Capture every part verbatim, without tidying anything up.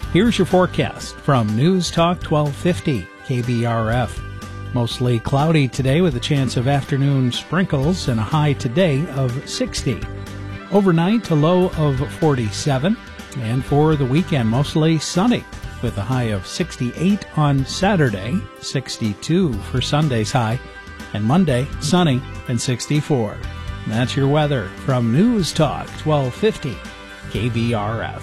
Here's your forecast from News Talk twelve fifty K B R F. Mostly cloudy today with a chance of afternoon sprinkles and a high today of sixty. Overnight, a low of forty-seven. And for the weekend, mostly sunny with a high of sixty-eight on Saturday, sixty-two for Sunday's high, and Monday, sunny and sixty-four. That's your weather from News Talk twelve fifty K B R F.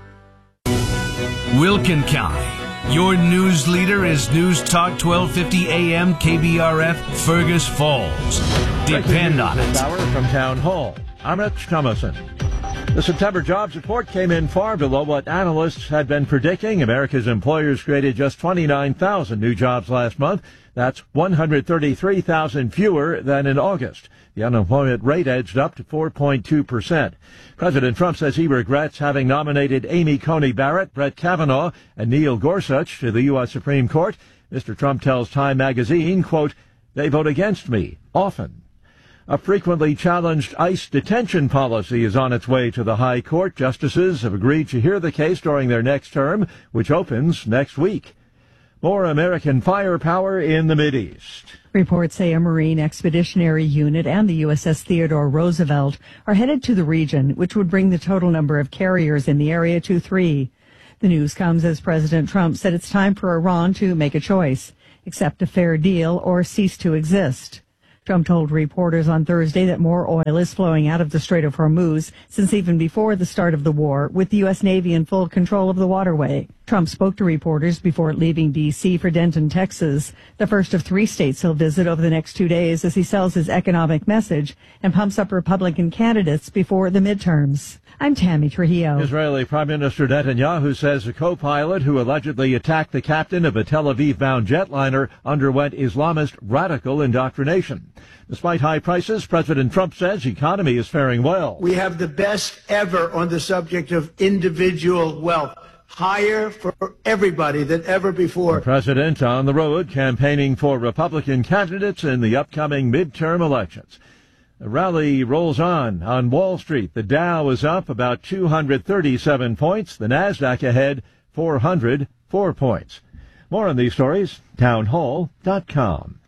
Wilkin County. Your news leader is News Talk twelve fifty A M K B R F, Fergus Falls. Depend on it. Hour from Town Hall. I'm Rich Thomason. The September jobs report came in far below what analysts had been predicting. America's employers created just twenty-nine thousand new jobs last month. That's one hundred thirty-three thousand fewer than in August. The unemployment rate edged up to four point two percent. President Trump says he regrets having nominated Amy Coney Barrett, Brett Kavanaugh, and Neil Gorsuch to the U S Supreme Court. Mister Trump tells Time magazine, quote, "They vote against me, often." A frequently challenged ICE detention policy is on its way to the High Court. Justices have agreed to hear the case during their next term, which opens next week. More American firepower in the Mideast. Reports say a Marine Expeditionary Unit and the U S S Theodore Roosevelt are headed to the region, which would bring the total number of carriers in the area to three. The news comes as President Trump said it's time for Iran to make a choice, accept a fair deal or cease to exist. Trump told reporters on Thursday that more oil is flowing out of the Strait of Hormuz since even before the start of the war, with the U S Navy in full control of the waterway. Trump spoke to reporters before leaving D C for Denton, Texas, the first of three states he'll visit over the next two days as he sells his economic message and pumps up Republican candidates before the midterms. I'm Tammy Trujillo. Israeli Prime Minister Netanyahu says a co-pilot who allegedly attacked the captain of a Tel Aviv-bound jetliner underwent Islamist radical indoctrination. Despite high prices, President Trump says the economy is faring well. We have the best ever on the subject of individual wealth. Higher for everybody than ever before. The president on the road campaigning for Republican candidates in the upcoming midterm elections. The rally rolls on on Wall Street. The Dow is up about two hundred thirty-seven points. The Nasdaq ahead four hundred four points. More on these stories, townhall dot com.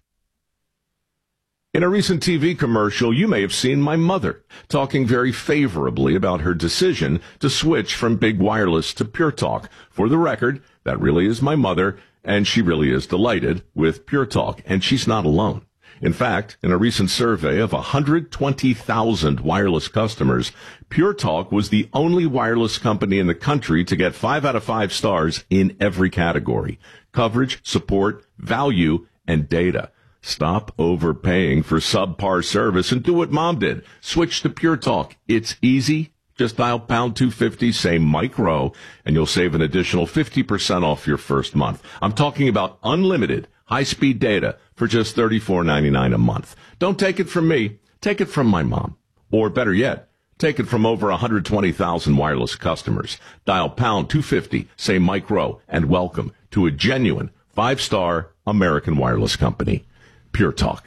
In a recent T V commercial, you may have seen my mother talking very favorably about her decision to switch from big wireless to Pure Talk. For the record, that really is my mother, and she really is delighted with Pure Talk, and she's not alone. In fact, in a recent survey of one hundred twenty thousand wireless customers, Pure Talk was the only wireless company in the country to get five out of five stars in every category: coverage, support, value, and data. Stop overpaying for subpar service and do what Mom did. Switch to Pure Talk. It's easy. Just dial pound two fifty, say micro, and you'll save an additional fifty percent off your first month. I'm talking about unlimited high-speed data for just thirty-four ninety-nine a month. Don't take it from me. Take it from my mom. Or better yet, take it from over one hundred twenty thousand wireless customers. Dial pound two fifty, say micro, and welcome to a genuine five-star American wireless company. Pure Talk.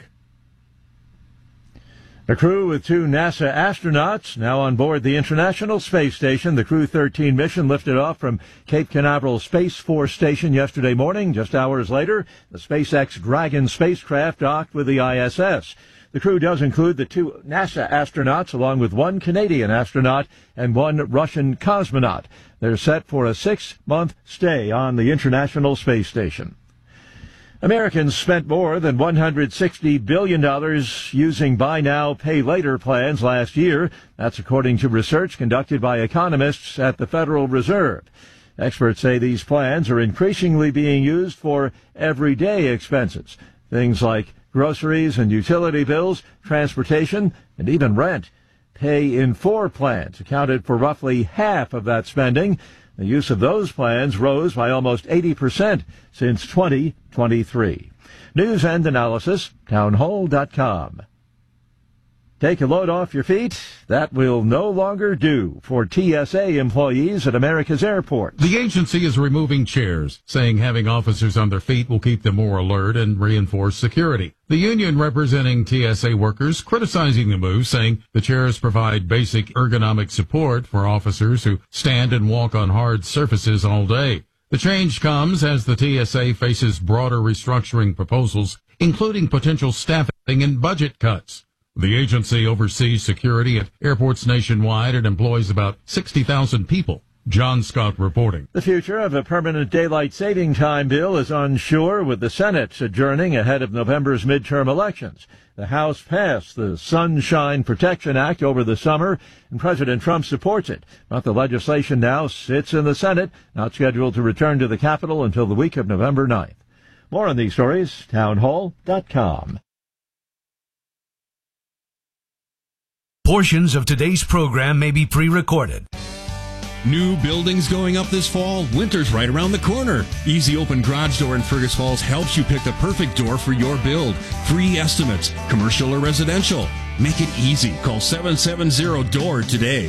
A crew with two NASA astronauts now on board the International Space Station. The Crew thirteen mission lifted off from Cape Canaveral Space Force Station yesterday morning. Just hours later, the SpaceX Dragon spacecraft docked with the I S S. The crew does include the two NASA astronauts, along with one Canadian astronaut and one Russian cosmonaut. They're set for a six-month stay on the International Space Station. Americans spent more than one hundred sixty billion dollars using buy now, pay later plans last year. That's according to research conducted by economists at the Federal Reserve. Experts say these plans are increasingly being used for everyday expenses, things like groceries and utility bills, transportation, and even rent. Pay in four plans accounted for roughly half of that spending. The use of those plans rose by almost eighty percent since twenty twenty-three. News and analysis, townhall dot com. Take a load off your feet? That will no longer do for T S A employees at America's airports. The agency is removing chairs, saying having officers on their feet will keep them more alert and reinforce security. The union representing T S A workers criticizing the move, saying the chairs provide basic ergonomic support for officers who stand and walk on hard surfaces all day. The change comes as the T S A faces broader restructuring proposals, including potential staffing and budget cuts. The agency oversees security at airports nationwide and employs about sixty thousand people. John Scott reporting. The future of a permanent daylight saving time bill is unsure, with the Senate adjourning ahead of November's midterm elections. The House passed the Sunshine Protection Act over the summer, and President Trump supports it. But the legislation now sits in the Senate, not scheduled to return to the Capitol until the week of November ninth. More on these stories, townhall dot com. Portions of today's program may be pre-recorded. New buildings going up this fall? Winter's right around the corner. Easy Open Garage Door in Fergus Falls helps you pick the perfect door for your build. Free estimates, commercial or residential. Make it easy. Call seven seven zero D O O R today.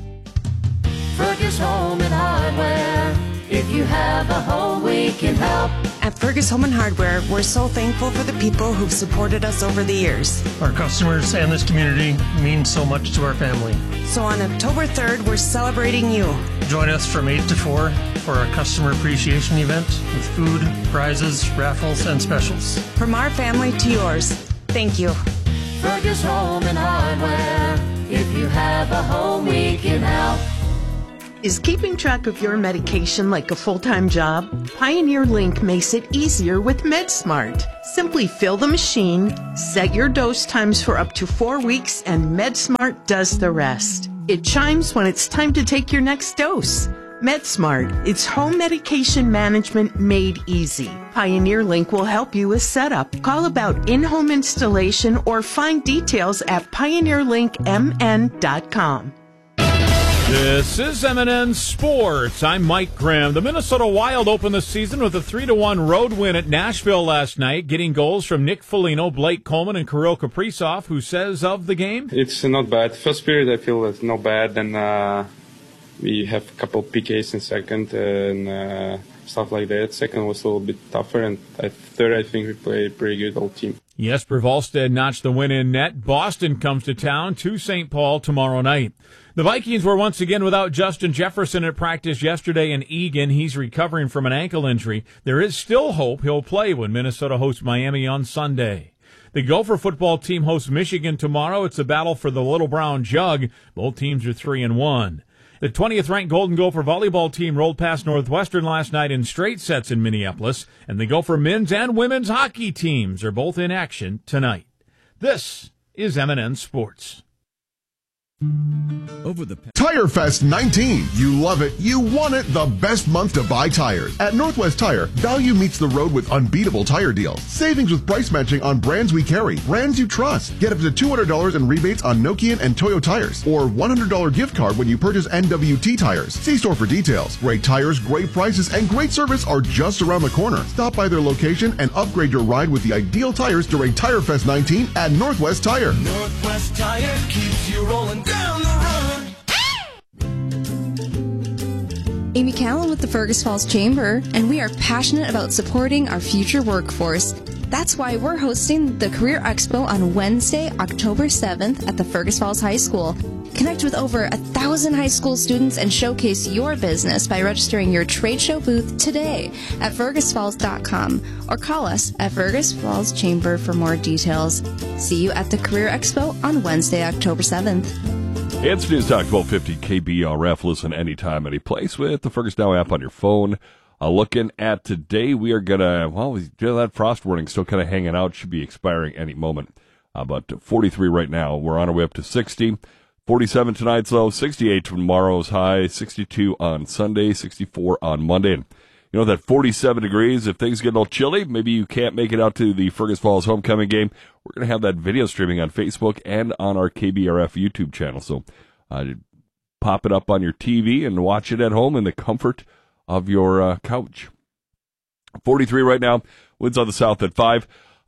Fergus Home and Hardware. If you have a home, we can help. At Fergus Home and Hardware, we're so thankful for the people who've supported us over the years. Our customers and this community mean so much to our family. So on October third, we're celebrating you. Join us from eight to four for our customer appreciation event with food, prizes, raffles, and specials. From our family to yours, thank you. Fergus Home and Hardware. If you have a home, we can help. Is keeping track of your medication like a full-time job? Pioneer Link makes it easier with MedSmart. Simply fill the machine, set your dose times for up to four weeks, and MedSmart does the rest. It chimes when it's time to take your next dose. MedSmart, it's home medication management made easy. Pioneer Link will help you with setup. Call about in-home installation or find details at pioneer link m n dot com. This is M and N Sports. I'm Mike Grimm. The Minnesota Wild opened the season with a three to one road win at Nashville last night, getting goals from Nick Foligno, Blake Coleman, and Kirill Kaprizov, who says of the game, it's not bad. First period, I feel it's not bad, and uh, we have a couple P Ks in second and uh, stuff like that. Second was a little bit tougher, and third, I think we played pretty good, whole team. Jesper Wallstedt notched the win in net. Boston comes to town to Saint Paul tomorrow night. The Vikings were once again without Justin Jefferson at practice yesterday in Eagan. He's recovering from an ankle injury. There is still hope he'll play when Minnesota hosts Miami on Sunday. The Gopher football team hosts Michigan tomorrow. It's a battle for the Little Brown Jug. Both teams are three and one. The twentieth ranked Golden Gopher volleyball team rolled past Northwestern last night in straight sets in Minneapolis, and the Gopher men's and women's hockey teams are both in action tonight. This is M and N Sports. Over the Tire Fest nineteen. You love it. You want it. The best month to buy tires. At Northwest Tire, value meets the road with unbeatable tire deals. Savings with price matching on brands we carry. Brands you trust. Get up to two hundred dollars in rebates on Nokian and Toyo tires. Or one hundred dollars gift card when you purchase N W T tires. See store for details. Great tires, great prices, and great service are just around the corner. Stop by their location and upgrade your ride with the ideal tires during Tire Fest nineteen at Northwest Tire. Northwest Tire keeps you rolling down the road. Amy Callan with the Fergus Falls Chamber, and we are passionate about supporting our future workforce. That's why we're hosting the Career Expo on Wednesday, October seventh at the Fergus Falls High School. Connect with over a thousand high school students and showcase your business by registering your trade show booth today at fergus falls dot com or call us at Fergus Falls Chamber for more details. See you at the Career Expo on Wednesday, October seventh. It's News Talk twelve fifty K B R F. Listen anytime, any place with the Fergus Now app on your phone. Uh, looking at today, we are going to, well, that frost warning still kind of hanging out. Should be expiring any moment. Uh, but forty-three right now. We're on our way up to sixty. forty-seven tonight's low, sixty-eight tomorrow's high, sixty-two on Sunday, sixty-four on Monday. And you know, that forty-seven degrees, if things get a little chilly, maybe you can't make it out to the Fergus Falls homecoming game. We're going to have that video streaming on Facebook and on our K B R F YouTube channel. So uh, pop it up on your T V and watch it at home in the comfort of your uh, couch. forty-three right now, winds on the south at five.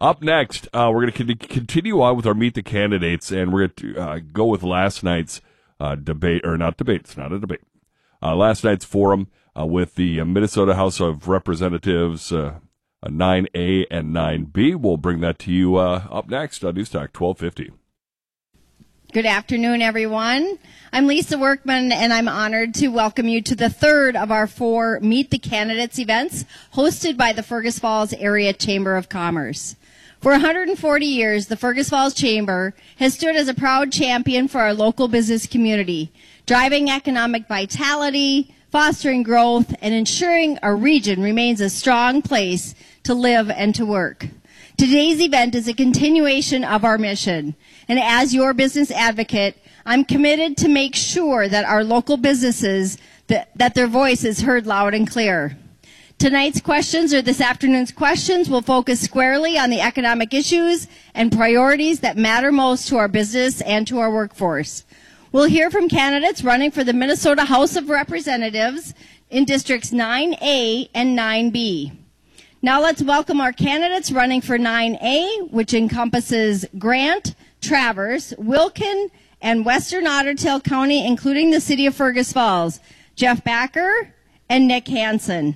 Up next, uh, we're going to continue on with our Meet the Candidates, and we're going to uh, go with last night's uh, debate, or not debate, it's not a debate, uh, last night's forum uh, with the Minnesota House of Representatives uh, nine A and nine B. We'll bring that to you uh, up next on News Talk twelve fifty. Good afternoon, everyone. I'm Lisa Workman, and I'm honored to welcome you to the third of our four Meet the Candidates events hosted by the Fergus Falls Area Chamber of Commerce. For one hundred forty years, the Fergus Falls Chamber has stood as a proud champion for our local business community, driving economic vitality, fostering growth, and ensuring our region remains a strong place to live and to work. Today's event is a continuation of our mission, and as your business advocate, I'm committed to make sure that our local businesses, that, that their voice is heard loud and clear. Tonight's questions, or this afternoon's questions, will focus squarely on the economic issues and priorities that matter most to our business and to our workforce. We'll hear from candidates running for the Minnesota House of Representatives in Districts nine A and nine B. Now let's welcome our candidates running for nine A, which encompasses Grant, Traverse, Wilkin, and Western Otter Tail County, including the city of Fergus Falls, Jeff Backer and Nick Hansen.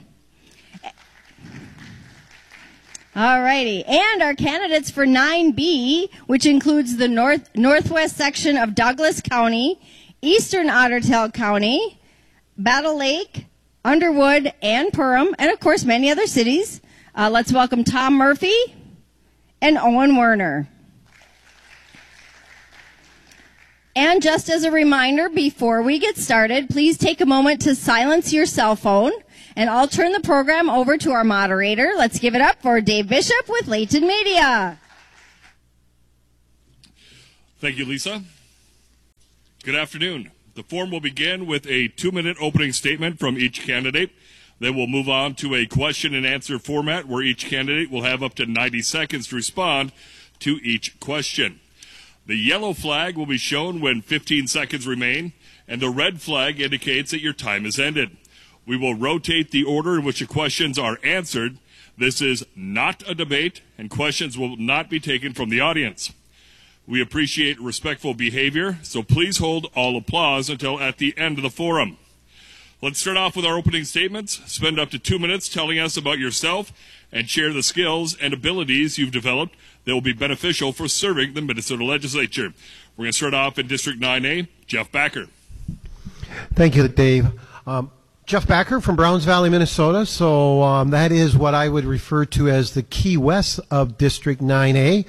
All righty. And our candidates for nine B, which includes the north northwest section of Douglas County, Eastern Otter Tail County, Battle Lake, Underwood, and Perham, and of course many other cities. Uh, let's welcome Tom Murphy and Owen Werner. And just as a reminder, before we get started, please take a moment to silence your cell phone. And I'll turn the program over to our moderator. Let's give it up for Dave Bishop with Layton Media. Thank you, Lisa. Good afternoon. The forum will begin with a two-minute opening statement from each candidate. Then we'll move on to a question and answer format where each candidate will have up to ninety seconds to respond to each question. The yellow flag will be shown when fifteen seconds remain, and the red flag indicates that your time has ended. We will rotate the order in which the questions are answered. This is not a debate, and questions will not be taken from the audience. We appreciate respectful behavior, so please hold all applause until at the end of the forum. Let's start off with our opening statements. Spend up to two minutes telling us about yourself and share the skills and abilities you've developed that will be beneficial for serving the Minnesota legislature. We're going to start off in District nine A. Jeff Backer. Thank you, Dave. Um, Jeff Backer from Browns Valley, Minnesota. So um, that is what I would refer to as the Key West of District nine A.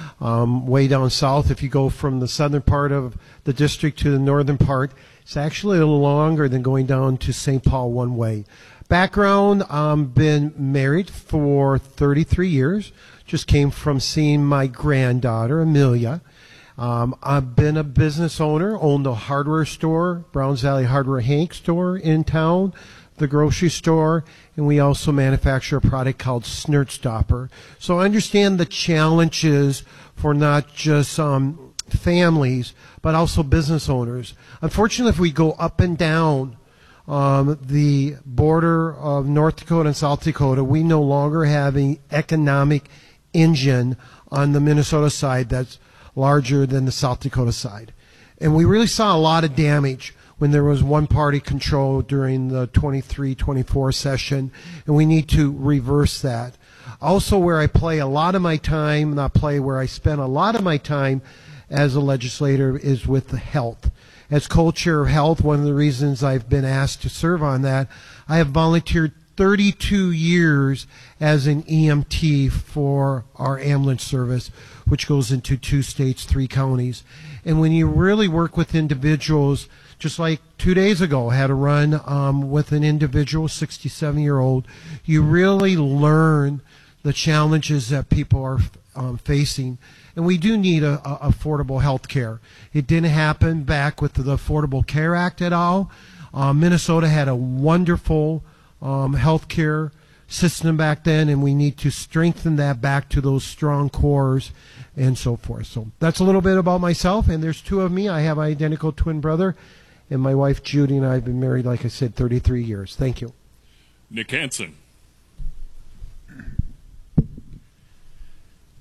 Um, way down south, if you go from the southern part of the district to the northern part, it's actually a little longer than going down to Saint Paul one way. Background, um, been married for thirty-three years. Just came from seeing my granddaughter, Amelia. Um, I've been a business owner, owned a hardware store, Browns Valley Hardware Hank store in town, the grocery store, and we also manufacture a product called Snert Stopper. So I understand the challenges for not just um, families, but also business owners. Unfortunately, if we go up and down um, the border of North Dakota and South Dakota, we no longer have an economic engine on the Minnesota side that's larger than the South Dakota side. And we really saw a lot of damage when there was one-party control during the twenty-three twenty-four session, and we need to reverse that. Also, where I play a lot of my time, not play, where I spend a lot of my time as a legislator is with the health. As co-chair of health, one of the reasons I've been asked to serve on that, I have volunteered thirty-two years as an E M T for our ambulance service, which goes into two states, three counties. And when you really work with individuals, just like two days ago, I had a run um, with an individual, sixty-seven-year-old, you really learn the challenges that people are um, facing. And we do need a, a affordable health care. It didn't happen back with the Affordable Care Act at all. Uh, Minnesota had a wonderful um, health care system back then, and we need to strengthen that back to those strong cores and so forth. So that's a little bit about myself, and there's two of me. I have an identical twin brother, and my wife Judy and I have been married, like I said, thirty-three years. Thank you. Nick Hansen.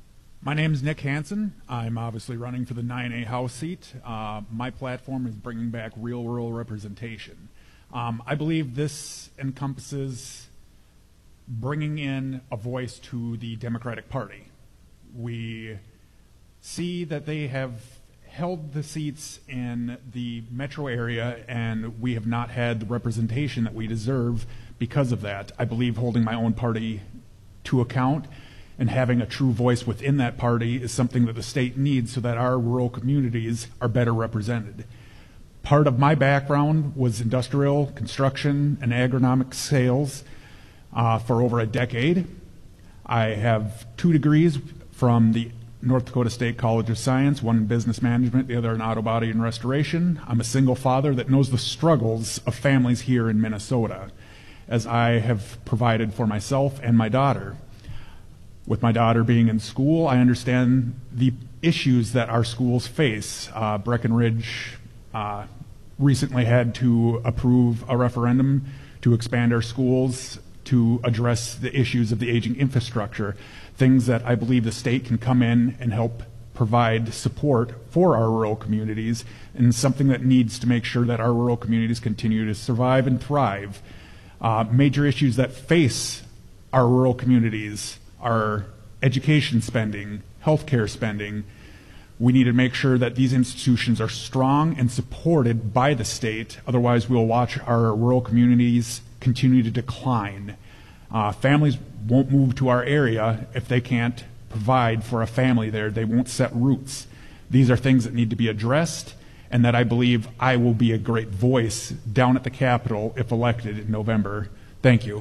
My name is Nick Hansen. I'm obviously running for the nine A House seat. Uh, my platform is bringing back real rural representation. Um, I believe this encompasses bringing in a voice to the Democratic Party. We see that they have held the seats in the metro area, and we have not had the representation that we deserve because of that. I believe holding my own party to account and having a true voice within that party is something that the state needs so that our rural communities are better represented. Part of my background was industrial, construction, and agronomic sales uh, for over a decade. I have two degrees from the North Dakota State College of Science, one in business management, the other in auto body and restoration. I'm a single father that knows the struggles of families here in Minnesota, as I have provided for myself and my daughter. With my daughter being in school, I understand the issues that our schools face. Uh, Breckenridge uh, recently had to approve a referendum to expand our schools to address the issues of the aging infrastructure, things that I believe the state can come in and help provide support for our rural communities, and something that needs to make sure that our rural communities continue to survive and thrive. Uh, major issues that face our rural communities are education spending, healthcare spending. We need to make sure that these institutions are strong and supported by the state. Otherwise, we'll watch our rural communities continue to decline. Uh, families won't move to our area if they can't provide for a family there. They won't set roots. These are things that need to be addressed, and that I believe I will be a great voice down at the Capitol if elected in November. Thank you.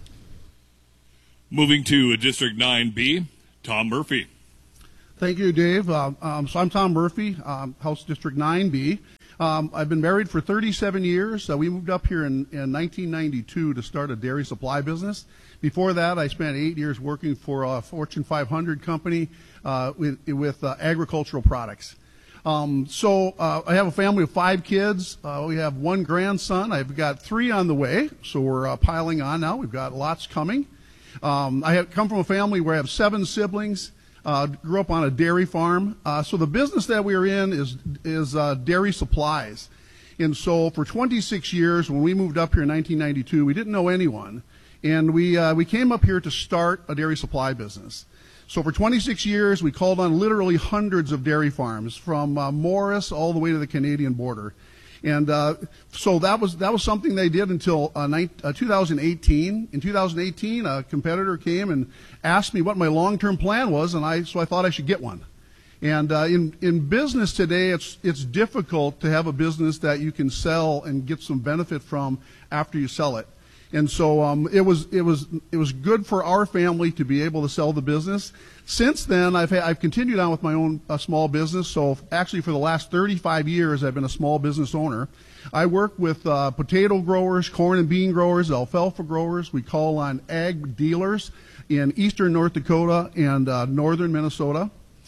Moving to District nine B, Tom Murphy. Thank you, Dave. Uh, um, so I'm Tom Murphy, um, House District nine B. Um, I've been married for thirty-seven years. Uh, we moved up here in, in nineteen ninety-two to start a dairy supply business. Before that, I spent eight years working for a Fortune five hundred company uh, with, with uh, agricultural products. Um, so uh, I have a family of five kids. Uh, we have one grandson. I've got three on the way, so we're uh, piling on now. We've got lots coming. Um, I have come from a family where I have seven siblings. Uh, grew up on a dairy farm. Uh, so the business that we are in is is uh, dairy supplies. And so for twenty-six years, when we moved up here in nineteen ninety-two, we didn't know anyone. And we uh, we came up here to start a dairy supply business. So for twenty-six years, we called on literally hundreds of dairy farms, from uh, Morris all the way to the Canadian border. And uh, so that was that was something they did until uh, nine, uh, two thousand eighteen. In two thousand eighteen, a competitor came and asked me what my long-term plan was, and I so I thought I should get one. And uh, in in business today, it's it's difficult to have a business that you can sell and get some benefit from after you sell it. And so um, it was it was it was good for our family to be able to sell the business. Since then, I've had, I've continued on with my own uh, small business. So actually, for the last thirty-five years, I've been a small business owner. I work with uh, potato growers, corn and bean growers, alfalfa growers. We call on ag dealers in eastern North Dakota and uh, northern Minnesota.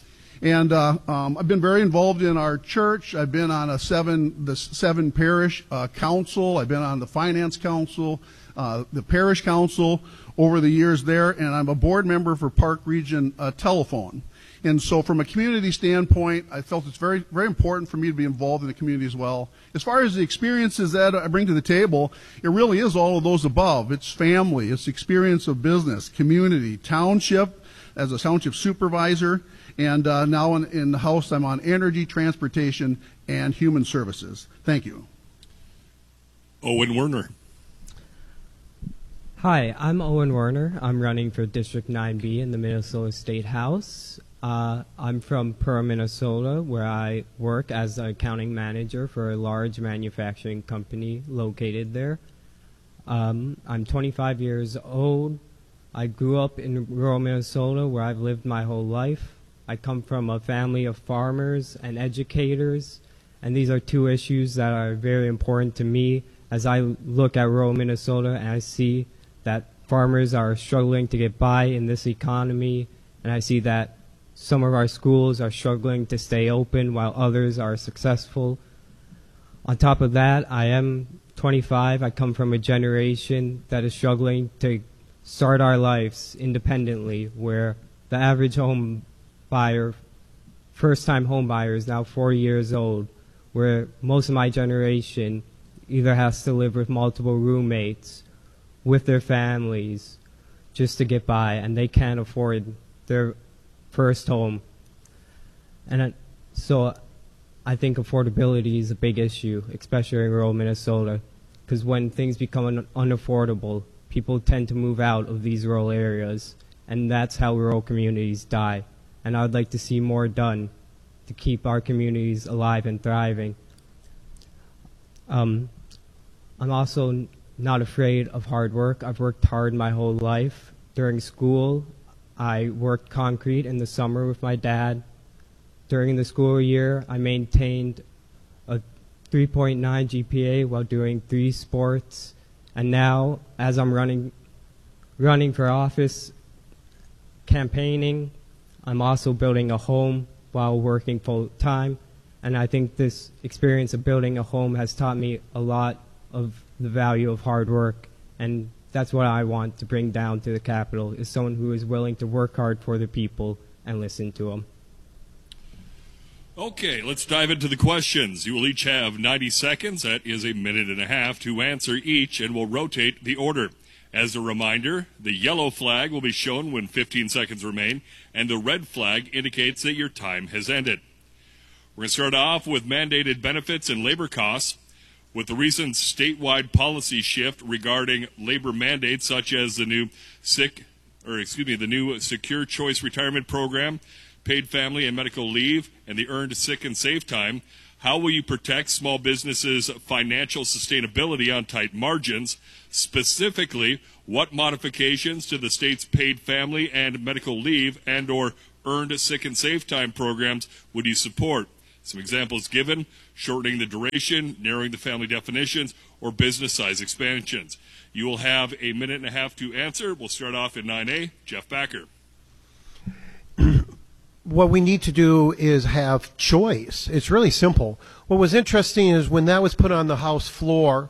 And uh, um, I've been very involved in our church. I've been on a seven the seven parish uh, council. I've been on the finance council, uh, the parish council over the years there, and I'm a board member for Park Region uh, Telephone. And so from a community standpoint, I felt it's very, very important for me to be involved in the community as well. As far as the experiences that I bring to the table, it really is all of those above. It's family, it's experience of business, community, township, as a township supervisor, and uh, now in, in the House I'm on energy, transportation, and human services. Thank you. Owen Werner. Hi, I'm Owen Werner. I'm running for District nine B in the Minnesota State House. Uh, I'm from Pearl, Minnesota, where I work as an accounting manager for a large manufacturing company located there. Um, I'm twenty-five years old. I grew up in rural Minnesota, where I've lived my whole life. I come from a family of farmers and educators, and these are two issues that are very important to me as I look at rural Minnesota and I see that farmers are struggling to get by in this economy, and I see that some of our schools are struggling to stay open while others are successful. On top of that, I am twenty-five. I come from a generation that is struggling to start our lives independently, where the average home buyer, first-time home buyers, now forty years old, where most of my generation either has to live with multiple roommates, with their families, just to get by, and they can't afford their first home. And I, so I think affordability is a big issue, especially in rural Minnesota, because when things become un- unaffordable, people tend to move out of these rural areas, and that's how rural communities die. And I'd like to see more done to keep our communities alive and thriving. Um, I'm also n- not afraid of hard work. I've worked hard my whole life. During school, I worked concrete in the summer with my dad. During the school year, I maintained a three point nine G P A while doing three sports. And now, as I'm running, running for office, campaigning, I'm also building a home while working full time. And I think this experience of building a home has taught me a lot of the value of hard work. And that's what I want to bring down to the Capitol, is someone who is willing to work hard for the people and listen to them. Okay, let's dive into the questions. You will each have ninety seconds, that is a minute and a half, to answer each, and we'll rotate the order. As a reminder, the yellow flag will be shown when fifteen seconds remain, and the red flag indicates that your time has ended. We're going to start off with mandated benefits and labor costs. With the recent statewide policy shift regarding labor mandates, such as the new sick, or excuse me, the new Secure Choice Retirement Program, paid family and medical leave, and the earned sick and safe time, how will you protect small businesses' financial sustainability on tight margins? Specifically, what modifications to the state's paid family and medical leave and or earned sick and safe time programs would you support? Some examples given: shortening the duration, narrowing the family definitions, or business size expansions. You will have a minute and a half to answer. We'll start off in nine A. Jeff Backer. What we need to do is have choice. It's really simple. What was interesting is when that was put on the House floor,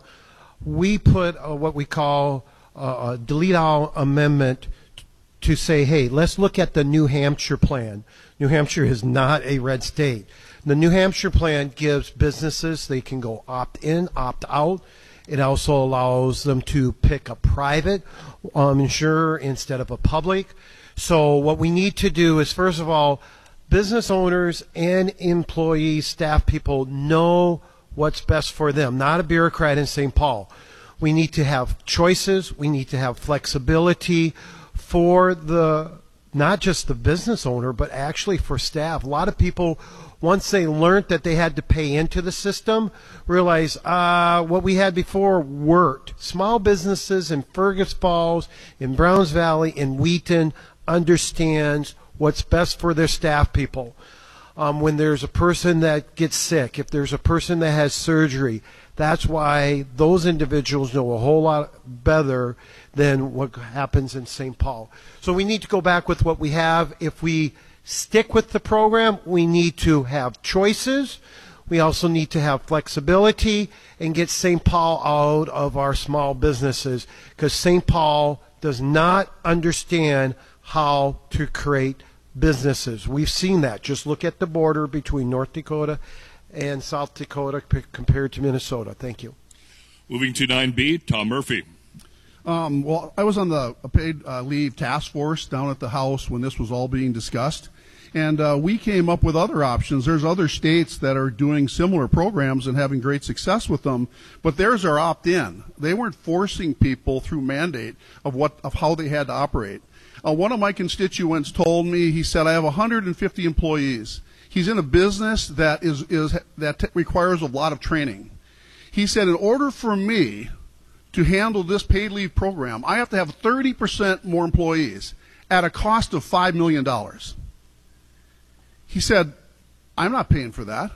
we put uh, what we call uh, a delete all amendment t- to say, hey, let's look at the New Hampshire plan. New Hampshire is not a red state. The New Hampshire plan gives businesses, they can go opt in, opt out. It also allows them to pick a private um, insurer instead of a public. So what we need to do is, first of all, business owners and employees, staff people know what's best for them, not a bureaucrat in Saint Paul. We need to have choices. We need to have flexibility for the, not just the business owner, but actually for staff. A lot of people, once they learned that they had to pay into the system, realize uh, what we had before worked. Small businesses in Fergus Falls, in Browns Valley, in Wheaton understands what's best for their staff people. Um, when there's a person that gets sick, if there's a person that has surgery, that's why those individuals know a whole lot better than what happens in Saint Paul. So we need to go back with what we have. If we stick with the program, we need to have choices. We also need to have flexibility and get Saint Paul out of our small businesses, because Saint Paul does not understand how to create businesses. We've seen that. Just look at the border between North Dakota and South Dakota p- compared to Minnesota. Thank you. Moving to nine B, Tom Murphy. Um, well, I was on the paid uh, leave task force down at the House when this was all being discussed, and uh, we came up with other options. There's other states that are doing similar programs and having great success with them, but theirs are opt-in. They weren't forcing people through mandate of what of how they had to operate. Uh, one of my constituents told me, he said, I have one hundred fifty employees. He's in a business that is, is that t- requires a lot of training. He said, in order for me to handle this paid leave program, I have to have thirty percent more employees at a cost of five million dollars. He said, I'm not paying for that,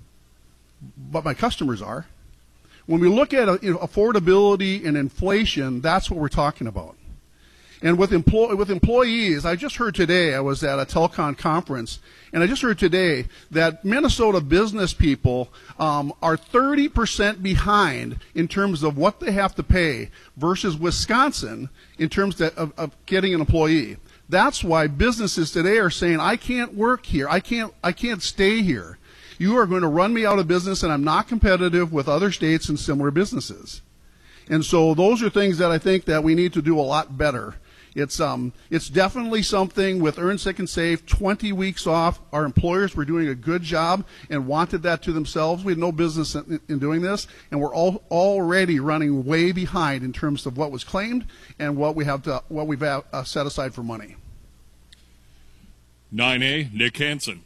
but my customers are. When we look at uh, you know, affordability and inflation, that's what we're talking about. And with, employ- with employees, I just heard today, I was at a Telcon conference, and I just heard today that Minnesota business people um, are thirty percent behind in terms of what they have to pay versus Wisconsin in terms of, of getting an employee. That's why businesses today are saying, I can't work here. I can't, I can't stay here. You are going to run me out of business, and I'm not competitive with other states and similar businesses. And so those are things that I think that we need to do a lot better. It's um, it's definitely something with Earn Sick and Save, twenty weeks off. Our employers were doing a good job and wanted that to themselves. We had no business in, in doing this, and we're all already running way behind in terms of what was claimed and what we have to what we've uh, set aside for money. nine A, Nick Hansen.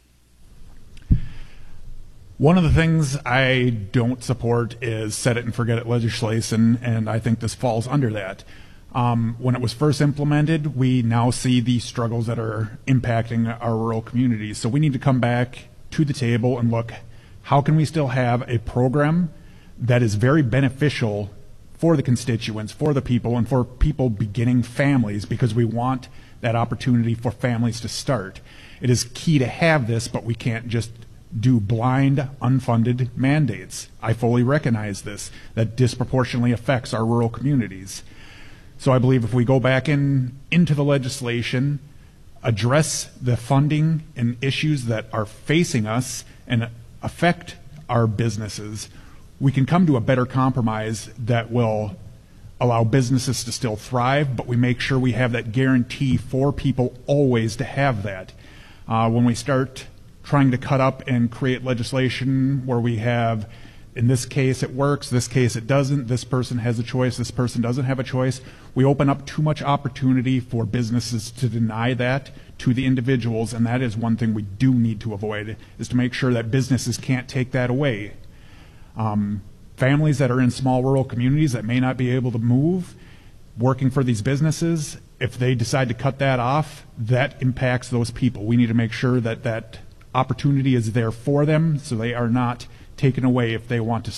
One of the things I don't support is set it and forget it legislation, and I think this falls under that. Um, when it was first implemented, we now see the struggles that are impacting our rural communities. So we need to come back to the table and look, how can we still have a program that is very beneficial for the constituents, for the people, and for people beginning families, because we want that opportunity for families to start. It is key to have this, but we can't just do blind, unfunded mandates. I fully recognize this. That disproportionately affects our rural communities. So I believe if we go back in into the legislation, address the funding and issues that are facing us and affect our businesses, we can come to a better compromise that will allow businesses to still thrive, but we make sure we have that guarantee for people always to have that. Uh, when we start trying to cut up and create legislation where we have, in this case it works, this case it doesn't, this person has a choice, this person doesn't have a choice, we open up too much opportunity for businesses to deny that to the individuals, and that is one thing we do need to avoid, is to make sure that businesses can't take that away. Um, families that are in small rural communities that may not be able to move, working for these businesses, if they decide to cut that off, that impacts those people. We need to make sure that that opportunity is there for them so they are not taken away if they want to